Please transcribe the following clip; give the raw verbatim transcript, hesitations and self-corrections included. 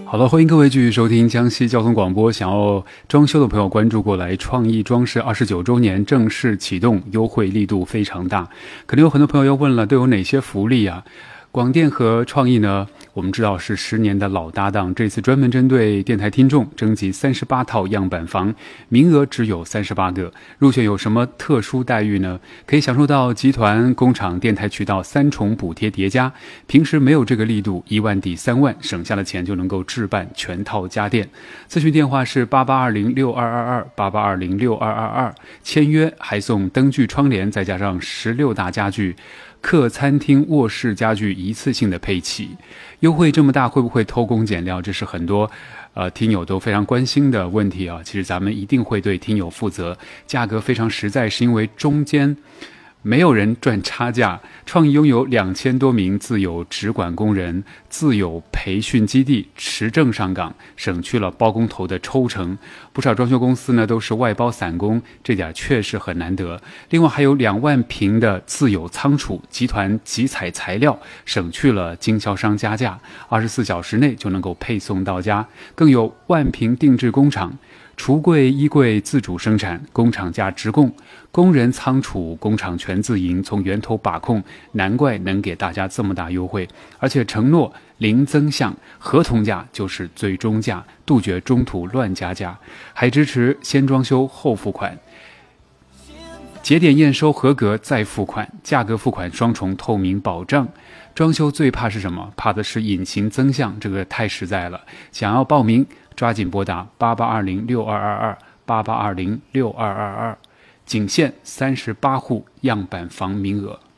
好了，欢迎各位继续收听江西交通广播。想要装修的朋友关注过来，创意装饰二十九周年正式启动，优惠力度非常大。可能有很多朋友要问了，都有哪些福利啊？广电和创意呢，我们知道是十年的老搭档，这次专门针对电台听众征集三十八套样板房，名额只有三十八个。入选有什么特殊待遇呢？可以享受到集团、工厂、电台渠道三重补贴叠加，平时没有这个力度，一万抵三万，省下的钱就能够置办全套家电。咨询电话是八八二零六二二二八八二零六二二二，签约还送灯具窗帘，再加上十六大家具。客餐厅卧室家具一次性的配齐，优惠这么大，会不会偷工减料？这是很多呃听友都非常关心的问题啊。其实咱们一定会对听友负责，价格非常实在，是因为中间没有人赚差价。创意拥有两千多名自有直管工人，自有培训基地，持证上岗，省去了包工头的抽成。不少装修公司呢都是外包散工，这点确实很难得。另外还有两万平的自有仓储，集团集采材料，省去了经销商加价，二十四小时内就能够配送到家。更有万平定制工厂。橱柜、衣柜自主生产，工厂价直供，工人仓储工厂全自营，从源头把控，难怪能给大家这么大优惠，而且承诺零增项，合同价就是最终价，杜绝中途乱加价，还支持先装修后付款。节点验收合格再付款，价格付款双重透明保障。装修最怕是什么？怕的是隐形增项，这个太实在了。想要报名，抓紧拨打八八二零六二二二八八二零六二二二，仅限三十八户样板房名额。